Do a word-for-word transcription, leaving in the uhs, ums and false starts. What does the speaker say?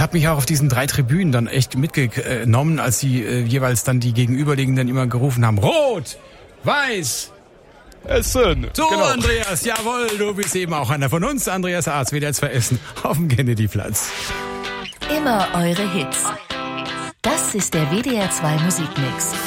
habe mich auch auf diesen drei Tribünen dann echt mitgenommen, als sie äh, jeweils dann die Gegenüberliegenden immer gerufen haben, Rot, Weiß, Essen. so, genau. Andreas, jawohl, du bist eben auch einer von uns. Andreas Arz, W D R zwei Essen auf dem Kennedyplatz. Immer eure Hits. Das ist der W D R zwei Musikmix.